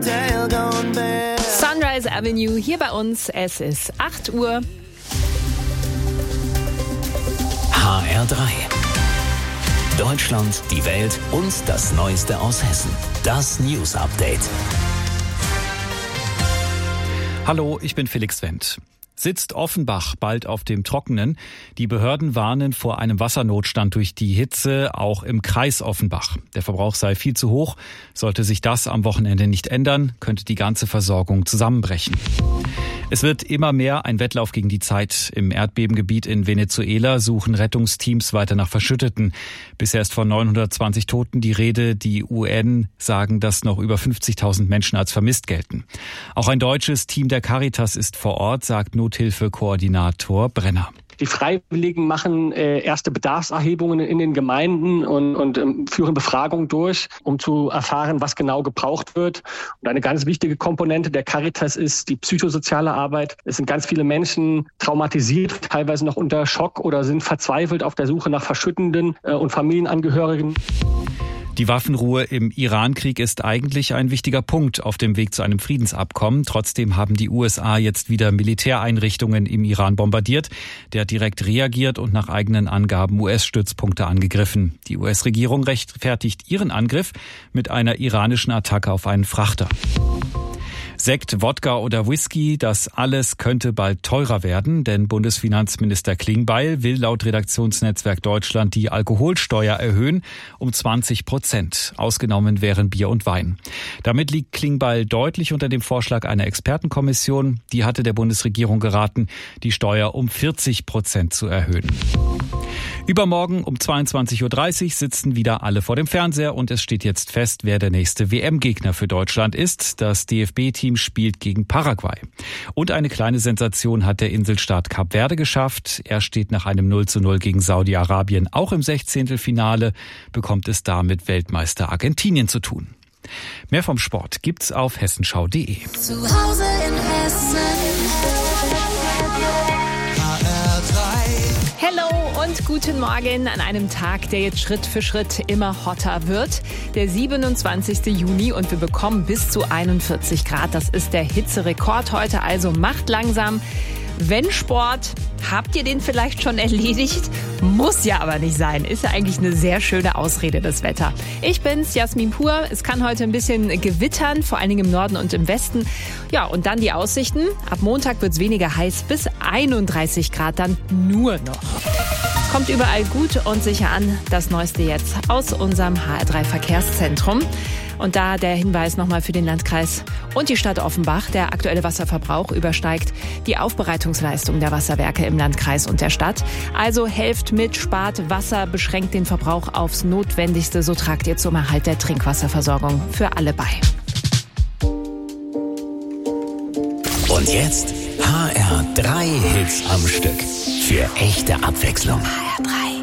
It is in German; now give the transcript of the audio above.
Sunrise Avenue hier bei uns. Es ist 8 Uhr. HR3. Deutschland, die Welt und das Neueste aus Hessen. Das News Update. Hallo, ich bin Felix Wendt. Sitzt Offenbach bald auf dem Trockenen? Die Behörden warnen vor einem Wassernotstand durch die Hitze, auch im Kreis Offenbach. Der Verbrauch sei viel zu hoch. Sollte sich das am Wochenende nicht ändern, könnte die ganze Versorgung zusammenbrechen. Es wird immer mehr ein Wettlauf gegen die Zeit. Im Erdbebengebiet in Venezuela suchen Rettungsteams weiter nach Verschütteten. Bisher ist von 920 Toten die Rede. Die UN sagen, dass noch über 50.000 Menschen als vermisst gelten. Auch ein deutsches Team der Caritas ist vor Ort, sagt Nothilfe-Koordinator Brenner. Die Freiwilligen machen erste Bedarfserhebungen in den Gemeinden und führen Befragungen durch, um zu erfahren, was genau gebraucht wird. Und eine ganz wichtige Komponente der Caritas ist die psychosoziale Arbeit. Es sind ganz viele Menschen traumatisiert, teilweise noch unter Schock oder sind verzweifelt auf der Suche nach Verschüttenden und Familienangehörigen. Die Waffenruhe im Iran-Krieg ist eigentlich ein wichtiger Punkt auf dem Weg zu einem Friedensabkommen. Trotzdem haben die USA jetzt wieder Militäreinrichtungen im Iran bombardiert. Der hat direkt reagiert und nach eigenen Angaben US-Stützpunkte angegriffen. Die US-Regierung rechtfertigt ihren Angriff mit einer iranischen Attacke auf einen Frachter. Sekt, Wodka oder Whisky, das alles könnte bald teurer werden, denn Bundesfinanzminister Klingbeil will laut Redaktionsnetzwerk Deutschland die Alkoholsteuer erhöhen um 20%. Ausgenommen wären Bier und Wein. Damit liegt Klingbeil deutlich unter dem Vorschlag einer Expertenkommission. Die hatte der Bundesregierung geraten, die Steuer um 40% zu erhöhen. Übermorgen um 22.30 Uhr sitzen wieder alle vor dem Fernseher und es steht jetzt fest, wer der nächste WM-Gegner für Deutschland ist. Das DFB-Team spielt gegen Paraguay. Und eine kleine Sensation hat der Inselstaat Kap Verde geschafft. Er steht nach einem 0:0 gegen Saudi-Arabien auch im 16. bekommt es da mit Weltmeister Argentinien zu tun. Mehr vom Sport gibt's auf hessenschau.de. Zu Hause in Hessen. Hello und guten Morgen an einem Tag, der jetzt Schritt für Schritt immer hotter wird. Der 27. Juni und wir bekommen bis zu 41 Grad. Das ist der Hitzerekord heute, also macht langsam. Wenn Sport, habt ihr den vielleicht schon erledigt? Muss ja aber nicht sein. Ist ja eigentlich eine sehr schöne Ausrede, das Wetter. Ich bin's, Jasmin Pur. Es kann heute ein bisschen gewittern, vor allen Dingen im Norden und im Westen. Ja, und dann die Aussichten. Ab Montag wird's weniger heiß, bis 31 Grad dann nur noch. Kommt überall gut und sicher an. Das Neueste jetzt aus unserem HR3 Verkehrszentrum. Und da der Hinweis nochmal für den Landkreis und die Stadt Offenbach. Der aktuelle Wasserverbrauch übersteigt die Aufbereitungsleistung der Wasserwerke im Landkreis und der Stadt. Also helft mit, spart Wasser, beschränkt den Verbrauch aufs Notwendigste. So tragt ihr zum Erhalt der Trinkwasserversorgung für alle bei. Und jetzt HR3 Hits am Stück. Für echte Abwechslung. HR3.